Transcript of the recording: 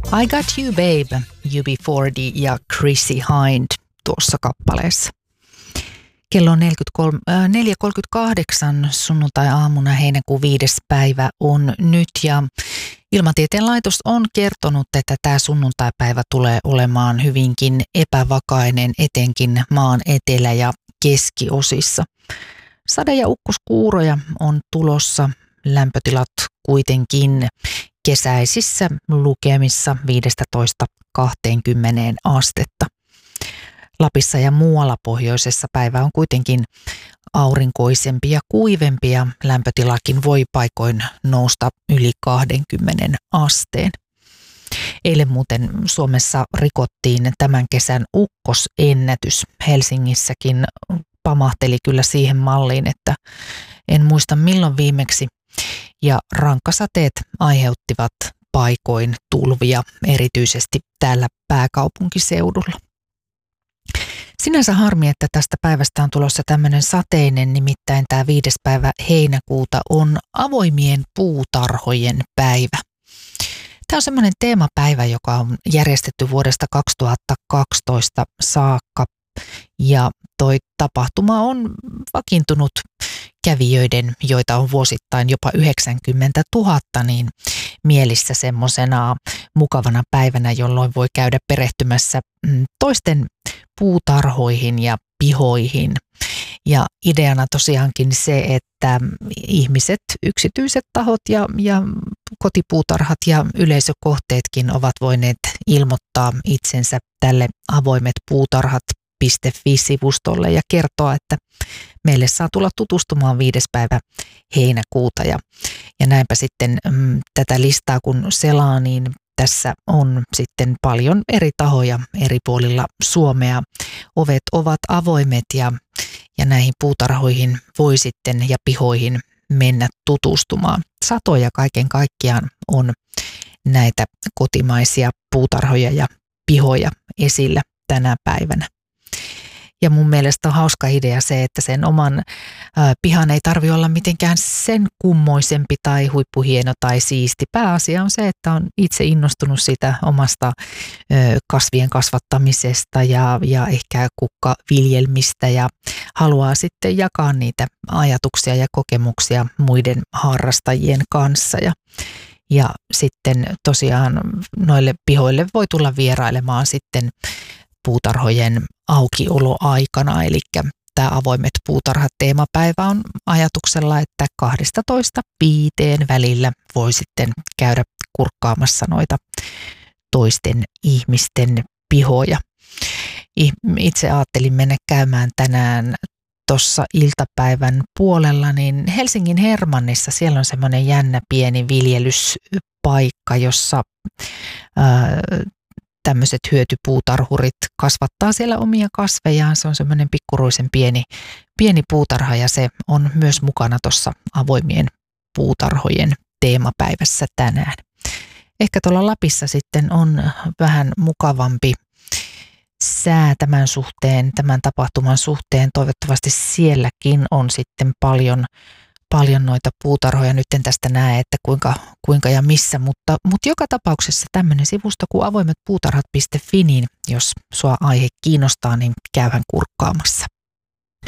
I Got You Babe, UB40 ja Chrissy Hind tuossa kappaleessa. Kello on 4.38 sunnuntai-aamuna, heinäkuun 5. päivä on nyt ja Ilmatieteen laitos on kertonut, että tämä sunnuntaipäivä tulee olemaan hyvinkin epävakainen etenkin maan etelä- ja keskiosissa. Sade- ja ukkoskuuroja on tulossa, lämpötilat kuitenkin kesäisissä lukemissa 15-20 astetta. Lapissa ja muualla pohjoisessa päivä on kuitenkin aurinkoisempi ja kuivempi ja lämpötilakin voi paikoin nousta yli 20 asteen. Eilen muuten Suomessa rikottiin tämän kesän ukkosennätys. Helsingissäkin pamahteli kyllä siihen malliin, että en muista milloin viimeksi. Ja rankkasateet aiheuttivat paikoin tulvia, erityisesti täällä pääkaupunkiseudulla. Sinänsä harmi, että tästä päivästä on tulossa tämmöinen sateinen, nimittäin tämä 5. päivä heinäkuuta on avoimien puutarhojen päivä. Tämä on semmoinen teemapäivä, joka on järjestetty vuodesta 2012 saakka ja toi tapahtuma on vakiintunut kävijöiden, joita on vuosittain jopa 90 000, niin mielissä semmoisena mukavana päivänä, jolloin voi käydä perehtymässä toisten puutarhoihin ja pihoihin. Ja ideana tosiaankin se, että ihmiset, yksityiset tahot ja kotipuutarhat ja yleisökohteetkin ovat voineet ilmoittaa itsensä tälle avoimetpuutarhat.fi-sivustolle ja kertoa, että meille saa tulla tutustumaan 5. päivä heinäkuuta. Ja näinpä sitten tätä listaa kun selaa, niin tässä on sitten paljon eri tahoja eri puolilla Suomea. Ovet ovat avoimet ja näihin puutarhoihin voi sitten ja pihoihin mennä tutustumaan. Satoja kaiken kaikkiaan on näitä kotimaisia puutarhoja ja pihoja esillä tänä päivänä. Ja mun mielestä on hauska idea se, että sen oman pihan ei tarvitse olla mitenkään sen kummoisempi tai huippuhieno tai siisti. Pääasia on se, että on itse innostunut siitä omasta kasvien kasvattamisesta ja ehkä kukkaviljelmistä ja haluaa sitten jakaa niitä ajatuksia ja kokemuksia muiden harrastajien kanssa. Ja sitten tosiaan noille pihoille voi tulla vierailemaan sitten puutarhojen aukioloaikana, eli tämä avoimet puutarhat teemapäivä on ajatuksella, että 12-5 välillä voi sitten käydä kurkkaamassa noita toisten ihmisten pihoja. Itse ajattelin mennä käymään tänään tuossa iltapäivän puolella, niin Helsingin Hermannissa siellä on semmoinen jännä pieni viljelyspaikka, jossa tämmöiset hyötypuutarhurit kasvattaa siellä omia kasvejaan. Se on semmoinen pikkuruisen pieni puutarha ja se on myös mukana tuossa avoimien puutarhojen teemapäivässä tänään. Ehkä tuolla Lapissa sitten on vähän mukavampi sää tämän suhteen, tämän tapahtuman suhteen. Toivottavasti sielläkin on sitten paljon noita puutarhoja. Nyt en tästä näe, että kuinka ja missä, mutta joka tapauksessa tämmöinen sivusto kuin avoimetpuutarhat.fi, niin jos sua aihe kiinnostaa, niin käyhän kurkkaamassa.